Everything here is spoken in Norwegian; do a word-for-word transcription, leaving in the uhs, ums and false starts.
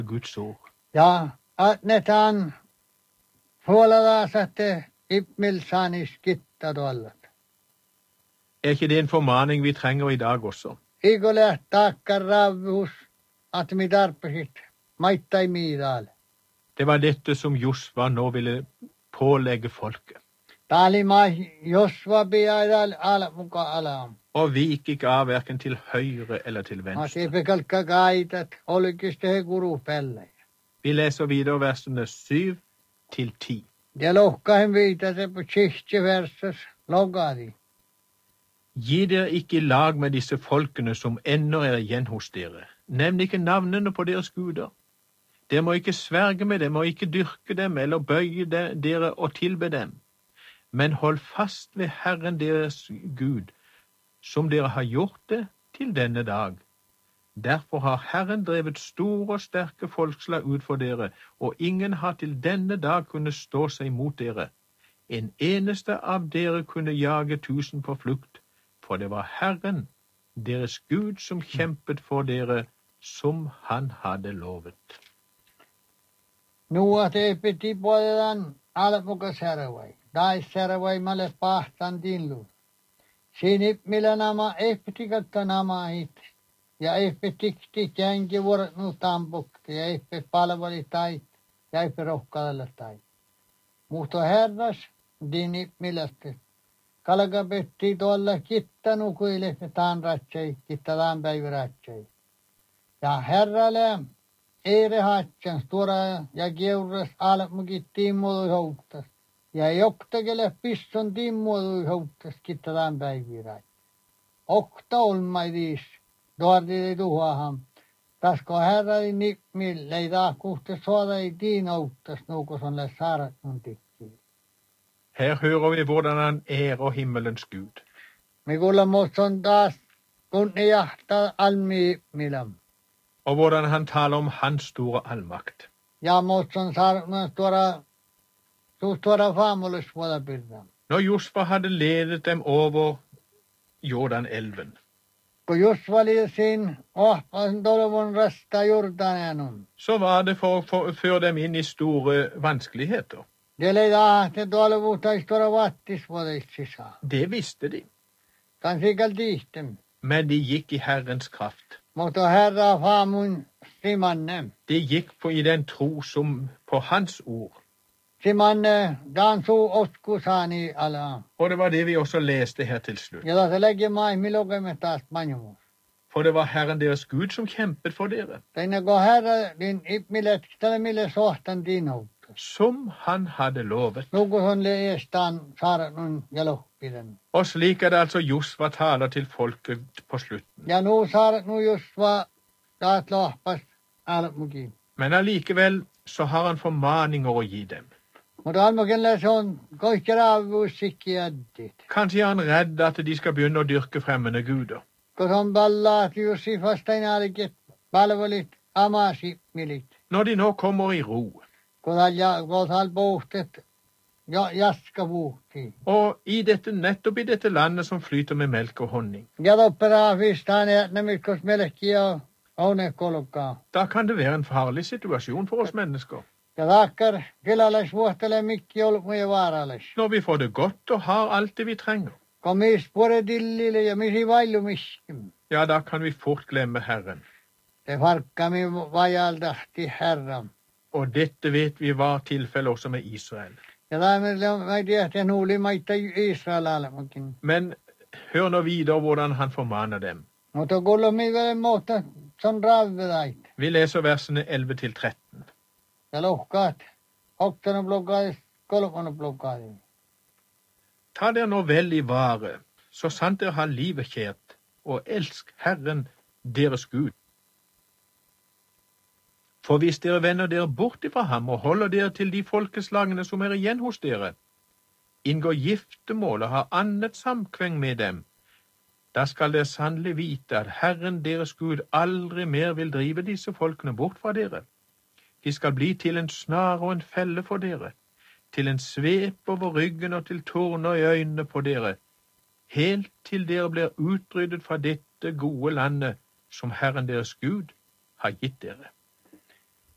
Guds ord. Ja, at netan fuoladas että ipmilsani skitta tuollat. Er ikke det en formaning vi trenger i dag også? Igole takkar ravhus at mi tarpesit maittai miidal. Det var dette som Josva nå ville pålegge folket. Tali mai Josva biaidal ala muka alam. Og vik ikke av hverken til høyre eller til At venstre. epekalka kaitat olikiste he guru pelle. Vi leser videre versene syv til ti. Ja lohkahen viita se på siste verses logari. Gi dere ikke i lag med disse folkene som ennå er igjen hos dere. Nevn ikke navnene på deres guder. Dere må ikke sverge med dem og ikke dyrke dem eller bøye de, dere og tilbe dem. Men hold fast ved Herren deres Gud, som dere har gjort det til denne dag. Derfor har Herren drevet store og sterke folkeslag ut for dere, og ingen har til denne dag kunnet stå seg mot dere. En eneste av dere kunne jage tusen på flukt, for det var Herren, deres Gud, som kjempet for dere, som han hadde lovet. Nu at epeti podedan ala muka seravai. Dai seravai male pahtan dinlu. Sinip millä nama epetikatta nama hit. Ja epetikti känki vuorat nu tampukti. Ja epe palvali tait. Ja epe rohkalalle tait. Mutta herras dinip millästi. Kalkapetti tuolla kittanu kuille taan ratsei. Kittataan päiväratsei. Ja herralle eire hatsan tuora ja geurras almukit tiimuudui houttas. Ja joktakelle pisson tiimuudui houttas kittataan päiväratsei. Okta olmai diis. Duardi tuhahan. Tasko herrali nipmille ei tahkuhte suoda ei tiin houttas nuukos on le saarat nun tikkiin. Her hører vi hvordan han ærer himmelens Gud. Me kuulla motson taas kunni jahta almi milam. Og hvordan han taler om hans store allmakt. Ja motson saarat tuora suus tuora faamulus vuoda pirdam. Når Josva hadde ledet dem over Jordanelven, Kun just vali sin ohpasen tolvon rasta Jordanenun. så var det for å føre dem inn i store vanskeligheter. Det lei tahte tolvuutais tuora vattis vuodais sisään. Det visste de, Kan sikal tiihtem. men de gikk i Herrens kraft. Mutta herra faamun simanne. De gikk på i den tro som på hans ord. Simanne dansu oskusani ala. Og det var det vi også leste her til slutt. Ja tässä lägger mai milogemme taas manjumus. For det var Herren deres Gud som kjempet for dere, Teine ko herra din ipmilet tälle mille sohtan tiinoutta. som han hadde lovet. Nukus on le estaan saarat nun jalohpiden. Og slik er det altså Josva taler til folket på slutten. Ja nu saarat nu just va taat lohpas almukin. Men allikevel så har han formaninger å gi dem. Mutta almukelle se on koikkeraavus sikki addit. Kanskje er han redd at de skal begynne å dyrke fremmede guder. Kun on ballaat jussi vastainaaliket palvelit amasi milit. Når de nå kommer i ro, Kun alja kothal puhtet ja jaska puhti. og i dette, nettopp i dette landet som flyter med melk og honning, Ja topperaa vistaane nemitkos melkki ja one kolkaa. da kan det være en farlig situasjon for oss mennesker. Ja takkar kilales vuohtele mikki olmuja vaarales. Når vi får det godt og har alt det vi trenger, Kun mis pore dillille ja misi vaillu miskim. ja, da kan vi fort glemme Herren. Det farkkami vajaldahti herram. Og dette vet vi var tilfellet også med Israel. Ja taimelle mä tiedä nuuli maita Israel almukin. Men hør nå videre hvordan han formaner dem. Mutta kullomi vielä muuta son ravvedait. Vi leser versene elleve til tretten. Ja lohkaat. Oktana blokkaadis, kolmana blokkaadis. Ta dere nå vel i vare, så sant dere har livet kjært, og elsk Herren deres Gud. For hvis dere vender dere bort ifra ham og holder dere til de folkeslagene som er igjen hos dere, inngår giftemål og har annet samkveng med dem, da skal dere sannelig vite at Herren deres Gud aldri mer vil drive disse folkene bort fra dere. De skal bli til en snare og en felle for dere, til en svep over ryggen og til torner i øynene på dere, helt til dere blir utryddet fra dette gode landet som Herren deres Gud har gitt dere.